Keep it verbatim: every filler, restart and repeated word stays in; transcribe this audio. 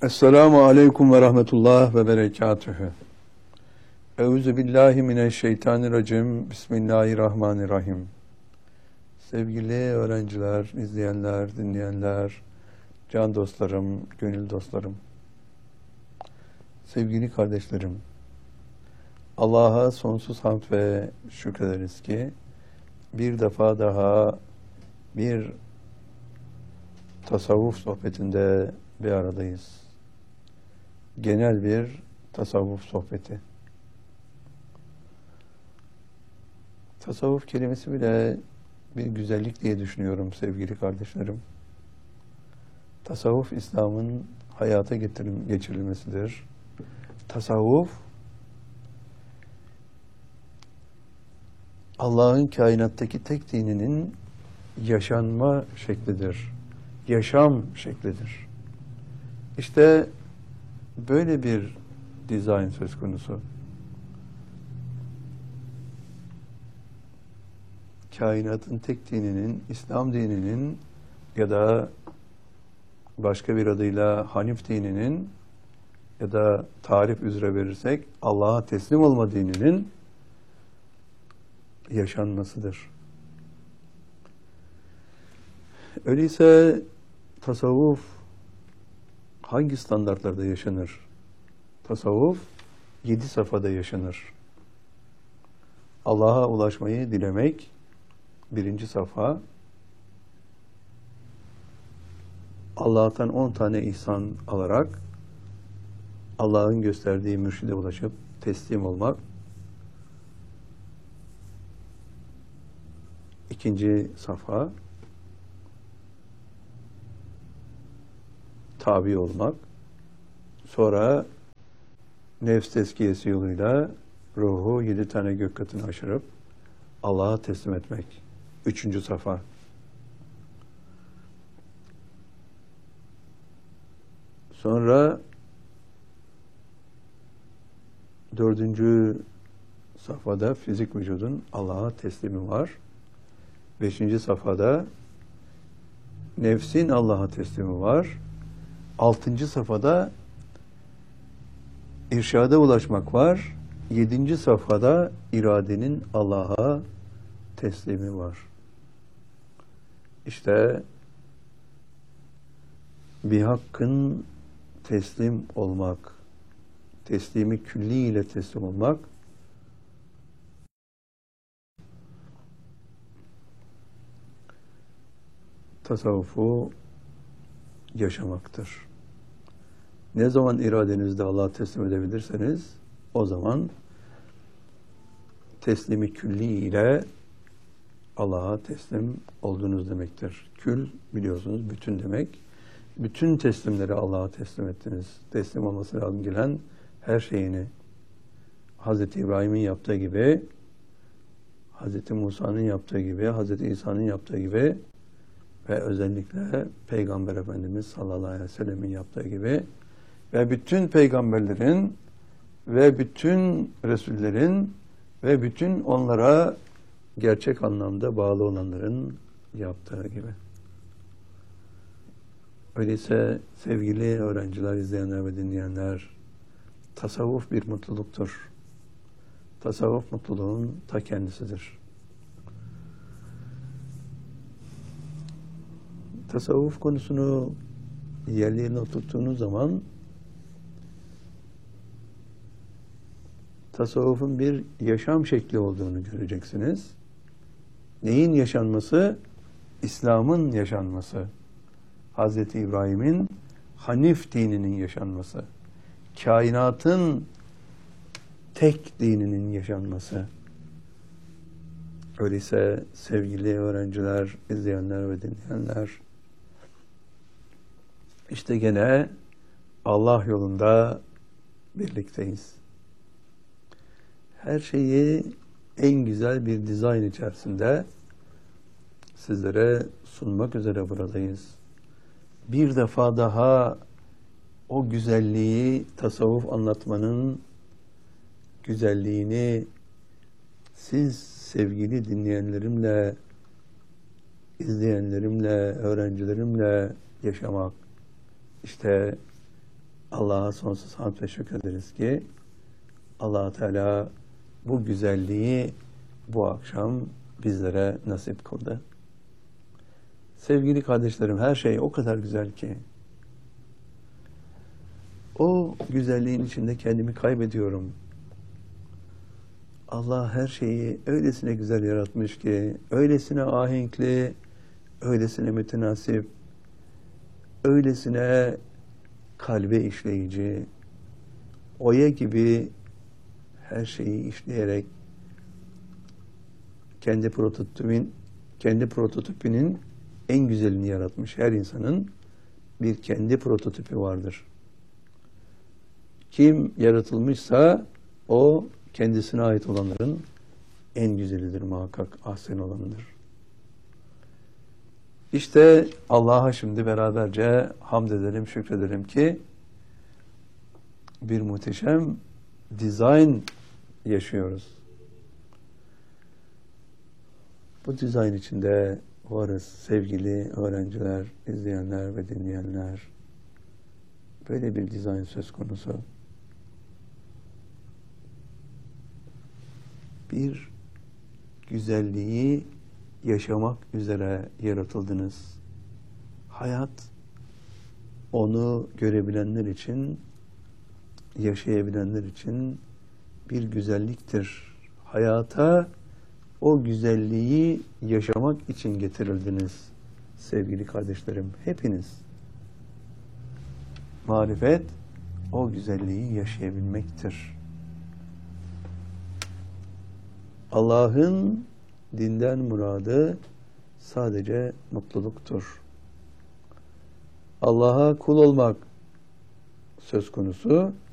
Esselamu aleyküm ve rahmetullah ve berekatühü. Euzu billahi mineşşeytanirracim. Bismillahirrahmanirrahim. Sevgili öğrenciler, izleyenler, dinleyenler, can dostlarım, gönül dostlarım, sevgili kardeşlerim, Allah'a sonsuz hamd ve şükrederiz ki bir defa daha bir tasavvuf sohbetinde bir aradayız. Genel bir tasavvuf sohbeti. Tasavvuf kelimesi bile bir güzellik diye düşünüyorum sevgili kardeşlerim. Tasavvuf İslam'ın hayata getirim, geçirilmesidir. Tasavvuf Allah'ın kainattaki tek dininin yaşanma şeklidir. Yaşam şeklidir. İşte böyle bir dizayn söz konusu. Kainatın tek dininin, İslam dininin ya da başka bir adıyla Hanif dininin ya da tarif üzere verirsek Allah'a teslim olma dininin yaşanmasıdır. Öyleyse tasavvuf hangi standartlarda yaşanır? Tasavvuf yedi safhada yaşanır. Allah'a ulaşmayı dilemek birinci safha. Allah'tan on tane ihsan alarak Allah'ın gösterdiği mürşide ulaşıp teslim olmak. İkinci safha. Tabi olmak. Sonra nefs tezkiyesi yoluyla ruhu yedi tane gök katını aşırıp Allah'a teslim etmek. Üçüncü safha. Sonra dördüncü safhada fizik vücudun Allah'a teslimi var. Beşinci safhada nefsin Allah'a teslimi var. Altıncı safhada irşada ulaşmak var. Yedinci safhada iradenin Allah'a teslimi var. İşte bir hakkın teslim olmak, teslimi külli ile teslim olmak, tasavvufu yaşamaktır. Ne zaman iradenizde Allah'a teslim edebilirseniz o zaman teslimi külli ile Allah'a teslim olduğunuz demektir. Kül biliyorsunuz bütün demek. Bütün teslimleri Allah'a teslim ettiniz. Teslim olması lazım gelen her şeyini Hazreti İbrahim'in yaptığı gibi, Hazreti Musa'nın yaptığı gibi, Hazreti İsa'nın yaptığı gibi ve özellikle Peygamber Efendimiz sallallahu aleyhi ve sellemin yaptığı gibi ve bütün peygamberlerin ve bütün Resullerin ve bütün onlara gerçek anlamda bağlı olanların yaptığı gibi. Öyleyse sevgili öğrenciler, izleyenler ve dinleyenler, tasavvuf bir mutluluktur. Tasavvuf mutluluğun ta kendisidir. Tasavvuf konusunu yerlerine oturttuğunuz zaman tasavvufun bir yaşam şekli olduğunu göreceksiniz. Neyin yaşanması? İslam'ın yaşanması. Hazreti İbrahim'in Hanif dininin yaşanması. Kainatın tek dininin yaşanması. Öyleyse sevgili öğrenciler, izleyenler ve dinleyenler, işte gene Allah yolunda birlikteyiz. Her şeyi en güzel bir dizayn içerisinde sizlere sunmak üzere buradayız. Bir defa daha o güzelliği, tasavvuf anlatmanın güzelliğini siz sevgili dinleyenlerimle, izleyenlerimle, öğrencilerimle yaşamak. İşte Allah'a sonsuz hamd ve şükrederiz ki Allah Teala bu güzelliği bu akşam bizlere nasip kıldı. Sevgili kardeşlerim, her şey o kadar güzel ki o güzelliğin içinde kendimi kaybediyorum. Allah her şeyi öylesine güzel yaratmış ki, öylesine ahenkli, öylesine mütenasip, öylesine kalbe işleyici, oya gibi her şeyi işleyerek kendi prototipin kendi prototipinin en güzelini yaratmış. Her insanın bir kendi prototipi vardır. Kim yaratılmışsa o kendisine ait olanların en güzelidir muhakkak, ahsen olanıdır. İşte Allah'a şimdi beraberce hamd edelim, şükredelim ki bir muhteşem dizayn yaşıyoruz. Bu dizayn içinde varız sevgili öğrenciler, izleyenler ve dinleyenler. Böyle bir dizayn söz konusu. Bir güzelliği yaşamak üzere yaratıldınız. Hayat onu görebilenler için, yaşayabilenler için bir güzelliktir. Hayata o güzelliği yaşamak için getirildiniz sevgili kardeşlerim. Hepiniz. Marifet o güzelliği yaşayabilmektir. Allah'ın dinden muradı sadece mutluluktur. Allah'a kul olmak söz konusu,